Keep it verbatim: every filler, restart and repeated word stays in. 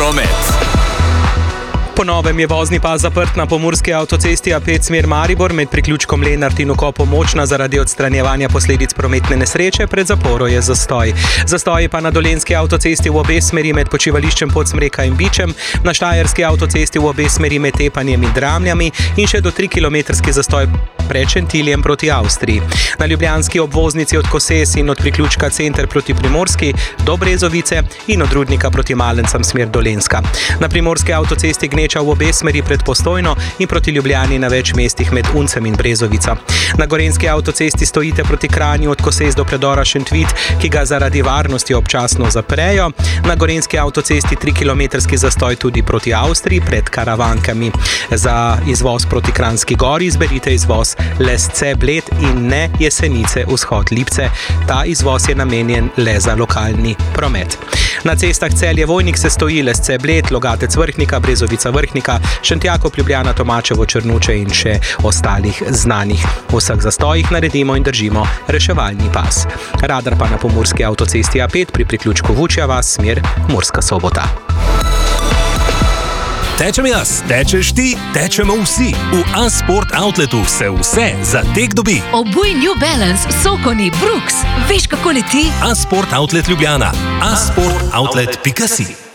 promet. Po novem je vozni pas zaprt na pomurski avtocesti A pet smer Maribor med priključkom Lenart in vkopom Močna zaradi odstranjevanja posledic prometne nesreče. Pred zaporo je zastoj. Zastoj pa na dolenjski avtocesti v obe smeri med počivališčem Podsmreka in Bičem, na štajerski avtocesti v obe smeri med Tepanjem in Dramljami in še do tri kilometrski zastoj pred Šentiljem proti Avstriji. Na ljubljanski obvoznici od Koses in od priključka Center proti Primorski do Brezovice in od Rudnika proti Malencem smer Dolenjska. Na primorski avtocesti gneča v obe smeri pred Postojno in proti Ljubljani na več mestih med Uncem in Brezovica. Na gorenjski avtocesti stojite proti Kranju od Koses do predora Šentvit, ki ga zaradi varnosti občasno zaprejo. Na gorenjski avtocesti tri kilometrski zastoj tudi proti Avstriji pred Karavankami. Za izvoz proti Kranjski Gori izberite izvoz Lesce Bled in ne Jesenice vzhod Lipce. Ta izvoz je namenjen le za lokalni promet. Na cestah Celje Vojnik se stoji Lesce Bled, Logatec Vrhnika, Brezovica Vrhnika, Šentjakov Ljubljana, Tomačevo Črnuče in še ostalih znanih. V vseh zastojih naredimo in držimo reševalni pas. Radar pa na pomurski avtocesti A pet pri priključku Vučja vas smer Murska Sobota. Tečem jaz, tečeš ti, tečemo vsi. V A-Sport Outletu se vse za tek dobi. Obuj New Balance, Sokoni, Brooks. Veš, kako leti? A-Sport Outlet Ljubljana. a sport outlet pika si